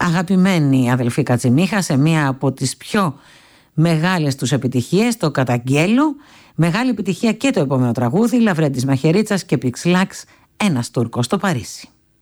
αγαπημένοι αδελφοί Κατσιμίχα σε μία από τις πιο μεγάλες τους επιτυχίες, το Καταγγέλω. Μεγάλη επιτυχία και το επόμενο τραγούδι, Λαβρέντης Μαχαιρίτσας και Πιξλάξ, ένας Τούρκος στο Παρίσι.